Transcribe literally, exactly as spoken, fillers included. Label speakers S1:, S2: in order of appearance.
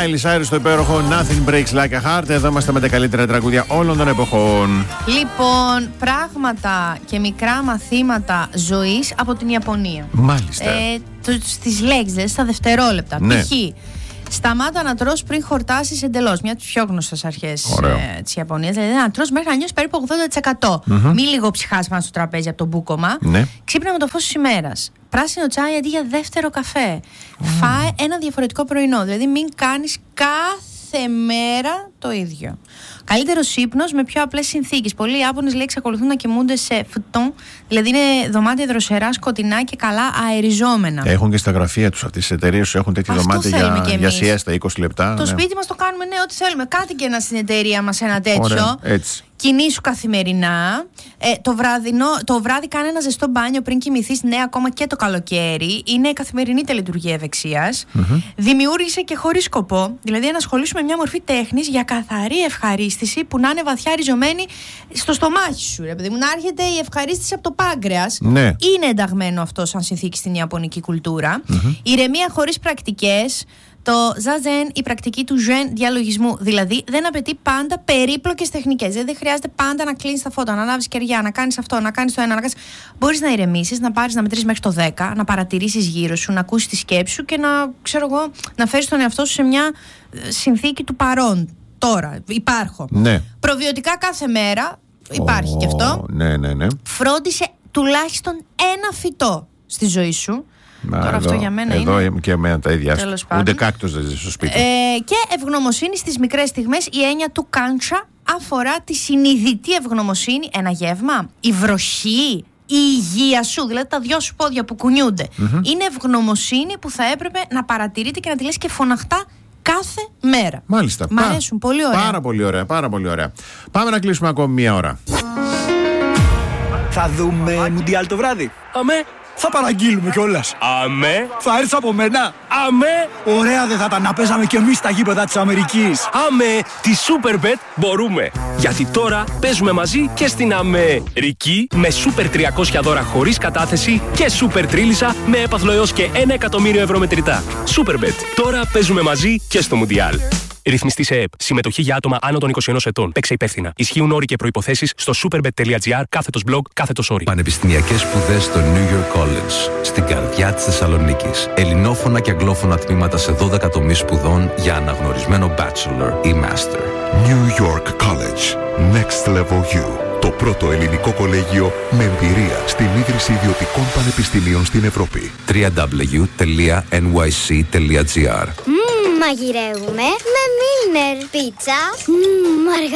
S1: Miley Cyrus στο υπέροχο Nothing Breaks Like a Heart. Εδώ είμαστε με τα καλύτερα τραγούδια όλων των εποχών.
S2: Λοιπόν, πράγματα και μικρά μαθήματα ζωής από την Ιαπωνία.
S1: Μάλιστα.
S2: Ε, στις λέξεις, δηλαδή στα δευτερόλεπτα.
S1: Ναι.
S2: Π.χ. σταμάτα να τρως πριν χορτάσεις εντελώς. Μια από τις πιο γνωστές αρχές ε, της Ιαπωνίας. Δηλαδή να τρως μέχρι να νιώσεις περίπου ογδόντα τοις εκατό. Mm-hmm. Μη λίγο ψυχάσμα στο τραπέζι από το μπούκομα. Ναι. Ξύπνα με το φως της ημέρας. Πράσινο τσάι αντί για δεύτερο καφέ. Mm. Φάε ένα διαφορετικό πρωινό. Δηλαδή μην κάνεις κάθε μέρα το ίδιο. Καλύτερος ύπνος με πιο απλές συνθήκες. Πολλοί Ιάπωνες λέει εξακολουθούν να κοιμούνται σε φουτόν, δηλαδή είναι δωμάτια δροσερά, σκοτεινά και καλά αεριζόμενα.
S1: Έχουν και στα γραφεία τους αυτές τις εταιρείες τους, έχουν τέτοια δωμάτια για, για σιέστα είκοσι λεπτά.
S2: Το
S1: ναι.
S2: σπίτι μας το κάνουμε, ναι, ό,τι θέλουμε. Κάτι και ένα στην εταιρεία μας ένα τέτοιο.
S1: Ωραία, έτσι.
S2: Κινήσου καθημερινά. Ε, το, βραδινό, το βράδυ κάνε ένα ζεστό μπάνιο πριν κοιμηθείς, ναι, ακόμα και το καλοκαίρι. Είναι καθημερινή τελετουργία ευεξίας. Mm-hmm. Δημιούργησε και χωρίς σκοπό. Δηλαδή, να ασχολήσουμε με μια μορφή τέχνης για καθαρή ευχαρίστηση που να είναι βαθιά ριζωμένη στο στομάχι σου. Ρε παιδί μου, να έρχεται η ευχαρίστηση από το πάγκρεας. Ναι. Είναι ενταγμένο αυτό σαν συνθήκη στην ιαπωνική κουλτούρα. Mm-hmm. Ηρεμία χωρίς πρακτικές. Το zazen, η πρακτική του ζεν διαλογισμού, δηλαδή δεν απαιτεί πάντα περίπλοκες τεχνικές. Δεν χρειάζεται πάντα να κλείνεις τα φώτα, να ανάβεις κεριά, να κάνεις αυτό, να κάνεις το ένα, να κάνεις. Μπορείς να ηρεμήσεις, να πάρεις να μετρήσεις μέχρι το δέκα, να παρατηρήσεις γύρω σου, να ακούσεις τη σκέψη σου και να, ξέρω εγώ, να φέρεις τον εαυτό σου σε μια συνθήκη του παρόν. Τώρα, υπάρχω. Ναι. Προβιωτικά κάθε μέρα, υπάρχει oh, και αυτό.
S1: Ναι, ναι, ναι.
S2: Φρόντισε τουλάχιστον ένα φυτό στη ζωή σου.
S1: Μα,
S2: Τώρα
S1: εδώ,
S2: αυτό για μένα
S1: εδώ
S2: είναι.
S1: Και εμένα τα ίδια. Ούτε κάκτος δεν ζει στο σπίτι.
S2: Ε, και ευγνωμοσύνη στις μικρές στιγμές. Η έννοια του κάντσα αφορά τη συνειδητή ευγνωμοσύνη. Ένα γεύμα, η βροχή, η υγεία σου, δηλαδή τα δυο σου πόδια που κουνιούνται. Mm-hmm. Είναι ευγνωμοσύνη που θα έπρεπε να παρατηρείτε και να τη λες και φωναχτά κάθε μέρα.
S1: Μάλιστα.
S2: Μ' αρέσουν πολύ ωραία.
S1: Πάρα πολύ ωραία, πάρα πολύ ωραία. Πάμε να κλείσουμε ακόμη μία ώρα.
S3: Θα δούμε Μουντιάλ το βράδυ.
S4: Αμέ.
S3: Θα παραγγείλουμε κιόλας.
S4: Αμέ.
S3: Θα έρθεις από μένα.
S4: Αμέ.
S3: Ωραία δεν θα ήταν να παίζαμε κι εμείς στα γήπεδα της Αμερικής.
S4: Αμέ. Τη Superbet μπορούμε. Γιατί τώρα παίζουμε μαζί και στην Αμερική με Super τριακόσια δώρα χωρίς κατάθεση και Super Τρίλισσα με έπαθλο έως και ένα εκατομμύριο ευρώ μετρητά. Superbet. Τώρα παίζουμε μαζί και στο Μουντιάλ. Ρυθμιστή σε ΕΕΠ. Συμμετοχή για άτομα άνω των είκοσι ένα ετών. Παίξε υπεύθυνα. Ισχύουν όροι και προϋποθέσεις στο superbet.gr κάθετος blog κάθετος όροι.
S5: Πανεπιστημιακές σπουδές στο New York College. Στην καρδιά της Θεσσαλονίκης. Ελληνόφωνα και αγγλόφωνα τμήματα σε δώδεκα τομείς σπουδών για αναγνωρισμένο bachelor ή master.
S6: New York College. Next Level U. Το πρώτο ελληνικό κολέγιο με εμπειρία στην ίδρυση ιδιωτικών πανεπιστημίων στην Ευρώπη.
S5: double-u double-u double-u τελεία εν γουάι σι τελεία τζι άρ.
S7: Μαγειρεύουμε με Μίλνερ πίτσα. Μμμ,